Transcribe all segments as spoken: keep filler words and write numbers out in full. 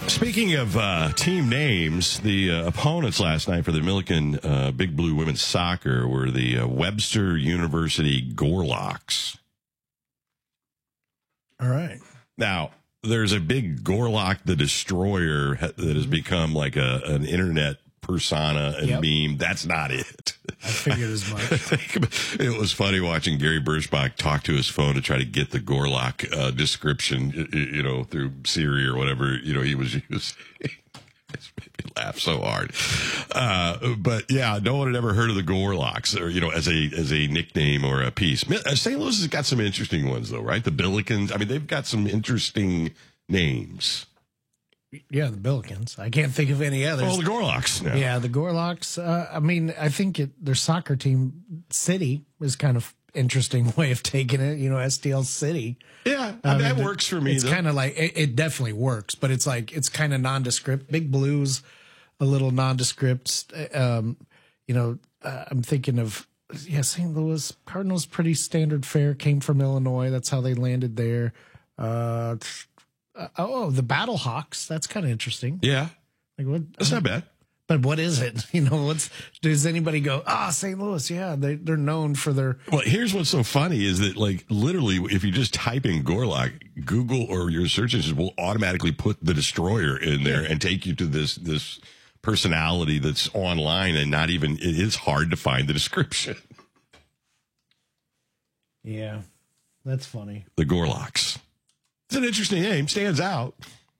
Speaking of uh, team names, the uh, opponents last night for the Milliken uh, Big Blue Women's Soccer were the uh, Webster University Gorlocks. All right. Now, there's a big Gorlock the Destroyer that has become like a an internet persona and Yep. meme. That's not it. I figured as much. It was funny watching Gary Birschbach talk to his phone to try to get the Gorlock uh, description, you know, through Siri or whatever, you know, he was using. It's made me laugh so hard. Uh, but yeah, no one had ever heard of the Gorlocks, or, you know, as a, as a nickname or a piece. Saint Louis has got some interesting ones though, right? The Billikens. I mean, they've got some interesting names. Yeah, the Billikens. I can't think of any others. Oh, the Gorlocks. Yeah, yeah the Gorlocks. Uh, I mean, I think it, their soccer team, City, is kind of interesting way of taking it. You know, S T L City. Yeah, I mean, mean, that works for me. It's though. kind of like, it, it definitely works, but it's like, it's kind of nondescript. Big Blues, a little nondescript. Um, you know, uh, I'm thinking of, yeah, Saint Louis Cardinals, pretty standard fare, came from Illinois. That's how they landed there. Uh, Uh, oh, the Battle Hawks. That's kind of interesting. Yeah. Like what? That's not bad. But what is it? You know, what's, does anybody go, ah, Saint Louis? Yeah, they, they're known for their. Well, here's what's so funny is that, like, literally, if you just type in Gorlock, Google or your search engine will automatically put the Destroyer in there and take you to this, this personality that's online, and not even, it is hard to find the description. Yeah, that's funny. The Gorlocks. It's an interesting name. Stands out.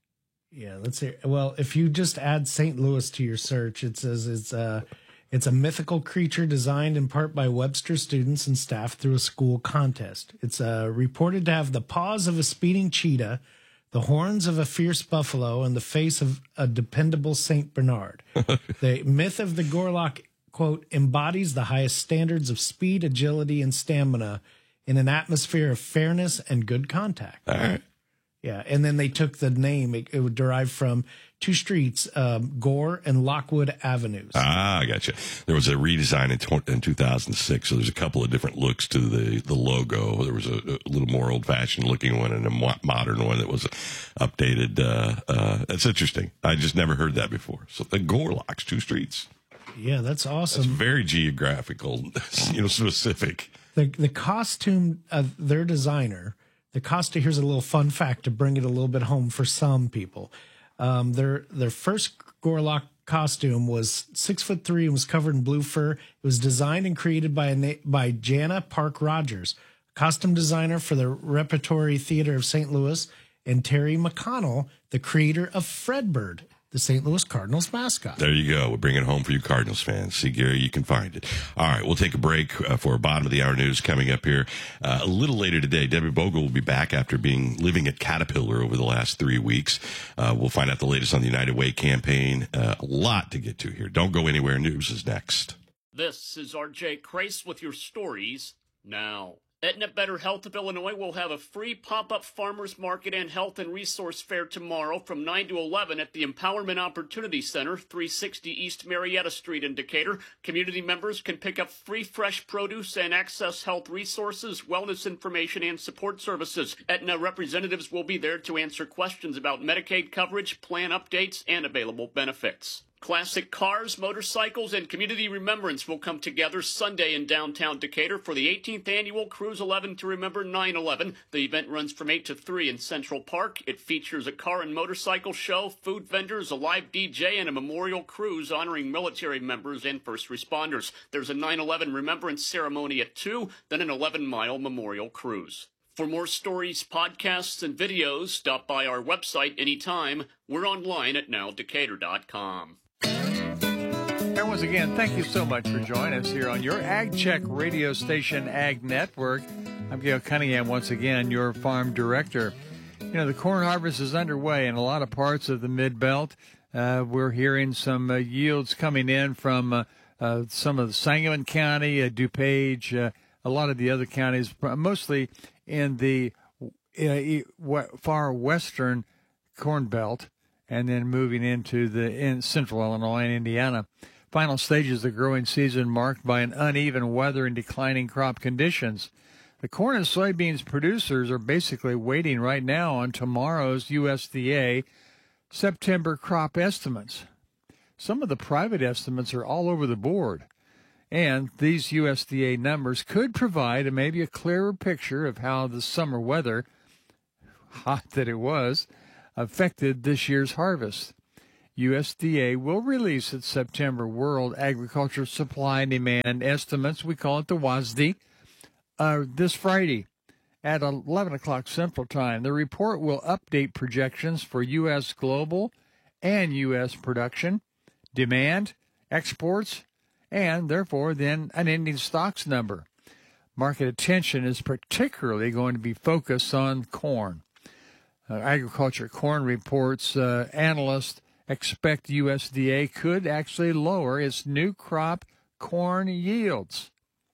Yeah, let's see. Well, if you just add Saint Louis to your search, it says it's a, it's a mythical creature designed in part by Webster students and staff through a school contest. It's uh, reported to have the paws of a speeding cheetah, the horns of a fierce buffalo, and the face of a dependable Saint Bernard. The myth of the Gorlock, quote, embodies the highest standards of speed, agility, and stamina in an atmosphere of fairness and good contact. All right. Yeah, and then they took the name. It, it would derive from two streets, um, Gore and Lockwood Avenues. Ah, I gotcha. There was a redesign in, tw- in two thousand six, so there's a couple of different looks to the, the logo. There was a, a little more old-fashioned looking one and a mo- modern one that was updated. Uh, uh, that's interesting. I just never heard that before. So the Gorlocks, two streets. Yeah, that's awesome. That's very geographical, you know, specific. The the costume of their designer, the costume, here's a little fun fact to bring it a little bit home for some people. Um, their their first Gorlock costume was six foot three and was covered in blue fur. It was designed and created by a na- by Jana Park Rogers, costume designer for the Repertory Theater of Saint Louis, and Terry McConnell, the creator of Fredbird, the Saint Louis Cardinals mascot. There you go. We'll bring it home for you Cardinals fans. See, Gary, you can find it. All right, we'll take a break uh, for bottom of the hour news coming up here. Uh, a little later today, Debbie Bogle will be back after being living at Caterpillar over the last three weeks. Uh, we'll find out the latest on the United Way campaign. Uh, a lot to get to here. Don't go anywhere. News is next. This is R J Crace with your stories now. Aetna Better Health of Illinois will have a free pop-up farmers market and health and resource fair tomorrow from nine to eleven at the Empowerment Opportunity Center, three sixty East Marietta Street in Decatur. Community members can pick up free fresh produce and access health resources, wellness information, and support services. Aetna representatives will be there to answer questions about Medicaid coverage, plan updates, and available benefits. Classic cars, motorcycles, and community remembrance will come together Sunday in downtown Decatur for the eighteenth annual Cruise eleven to Remember nine eleven. The event runs from eight to three in Central Park. It features a car and motorcycle show, food vendors, a live D J, and a memorial cruise honoring military members and first responders. There's a nine eleven remembrance ceremony at two, then an eleven-mile memorial cruise. For more stories, podcasts, and videos, stop by our website anytime. We're online at now decatur dot com. And once again, thank you so much for joining us here on your Ag Check radio station, Ag Network. I'm Gail Cunningham, once again, your farm director. You know, the corn harvest is underway in a lot of parts of the Mid-Belt. Uh, we're hearing some uh, yields coming in from uh, uh, some of the Sangamon County, uh, DuPage, uh, a lot of the other counties, mostly in the uh, far western corn belt, and then moving into the in central Illinois and Indiana. Final stages of the growing season marked by an uneven weather and declining crop conditions. The corn and soybeans producers are basically waiting right now on tomorrow's U S D A September crop estimates. Some of the private estimates are all over the board, and these U S D A numbers could provide a, maybe a clearer picture of how the summer weather, hot that it was, affected this year's harvest. U S D A will release its September World Agriculture Supply and Demand Estimates, we call it the W A S D, uh, this Friday at eleven o'clock Central Time. The report will update projections for U S global and U S production, demand, exports, and therefore then an ending stocks number. Market attention is particularly going to be focused on corn. Uh, Agriculture Corn reports uh, analysts expect U S D A could actually lower its new crop corn yields,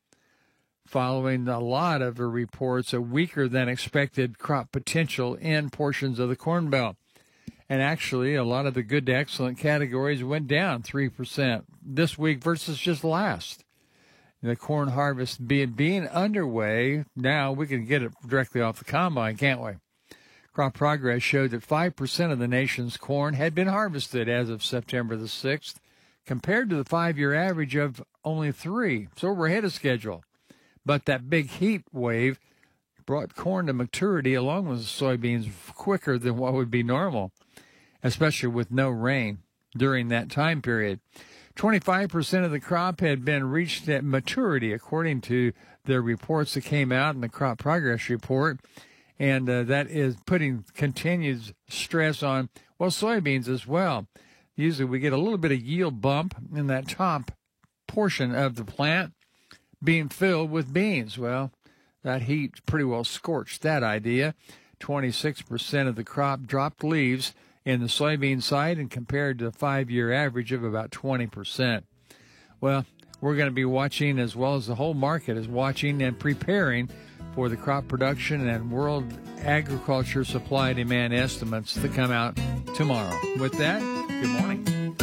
following a lot of the reports of weaker than expected crop potential in portions of the Corn Belt. And actually, a lot of the good to excellent categories went down three percent this week versus just last. The corn harvest being, being underway, now we can get it directly off the combine, can't we? Crop Progress showed that five percent of the nation's corn had been harvested as of September the sixth, compared to the five-year average of only three. So we're ahead of schedule. But that big heat wave brought corn to maturity along with soybeans quicker than what would be normal, especially with no rain during that time period. twenty-five percent of the crop had been reached at maturity, according to the reports that came out in the Crop Progress Report. And uh, that is putting continued stress on, well, soybeans as well. Usually we get a little bit of yield bump in that top portion of the plant being filled with beans. Well, that heat pretty well scorched that idea. twenty-six percent of the crop dropped leaves in the soybean side, and compared to the five-year average of about twenty percent. Well, we're going to be watching, as well as the whole market is watching and preparing for the crop production and World Agriculture Supply Demand estimates to come out tomorrow. With that, good morning.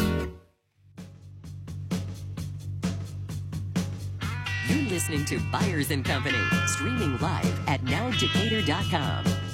You're listening to Byers and Company, streaming live at now decatur dot com.